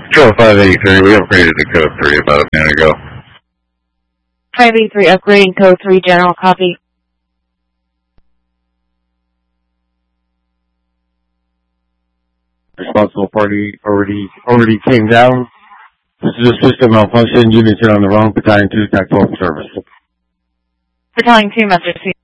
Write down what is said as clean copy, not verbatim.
Control 583, we upgraded to code 3 about a minute ago. 583 upgrading code 3, general copy. Responsible party already came down. This is a system malfunction. Units are on the wrong battalion 2, TAC 12 service. Battalion 2, Master C.